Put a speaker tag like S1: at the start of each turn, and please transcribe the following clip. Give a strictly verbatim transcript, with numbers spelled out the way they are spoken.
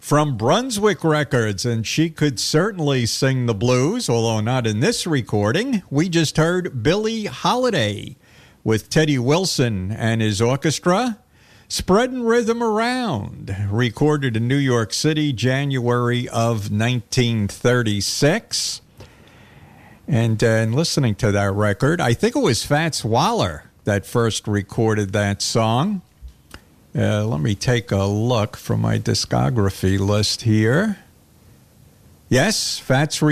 S1: from Brunswick Records, and she could certainly sing the blues, although not in this recording. We just heard Billie Holiday with Teddy Wilson and his orchestra. Spreadin' Rhythm Around, recorded in New York City, January of nineteen thirty-six. And, uh, and listening to that record, I think it was Fats Waller that first recorded that song. Uh, let me take a look from my discography list here. Yes, Fats